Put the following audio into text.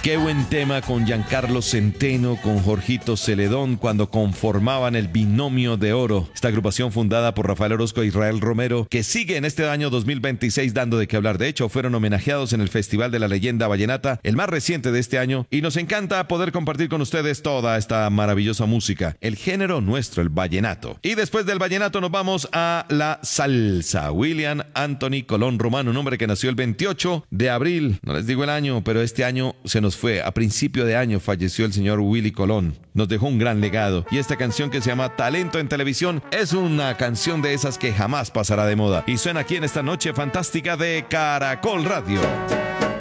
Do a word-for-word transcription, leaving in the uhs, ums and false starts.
Qué buen tema con Giancarlo Centeno, con Jorgito Celedón, cuando conformaban el Binomio de Oro. Esta agrupación fundada por Rafael Orozco e Israel Romero, que sigue en este año dos mil veintiséis dando de qué hablar. De hecho, fueron homenajeados en el Festival de la Leyenda Vallenata, el más reciente de este año, y nos encanta poder compartir con ustedes toda esta maravillosa música, el género nuestro, el vallenato. Y después del vallenato nos vamos a la salsa. William Anthony Colón Román, un hombre que nació el veintiocho de abril, no les digo el año, pero este año se nos fue. A principio de año falleció el señor Willy Colón. Nos dejó un gran legado. Y esta canción que se llama Talento en Televisión es una canción de esas que jamás pasará de moda. Y suena aquí en esta noche fantástica de Caracol Radio.